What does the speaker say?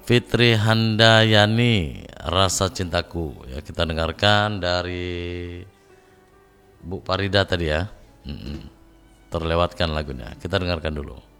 Fitri Handayani, Rasa Cintaku. Ya, kita dengarkan dari Bu Farida tadi ya. Terlewatkan lagunya. Kita dengarkan dulu.